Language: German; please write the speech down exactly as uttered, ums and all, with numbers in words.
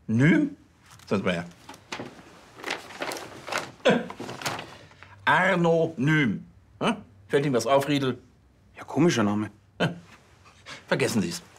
Nym? Sagen Sie mal her. Arno Nym. Hm? Fällt Ihnen was auf, Riedel? Ja, komischer Name. Vergessen Sie es.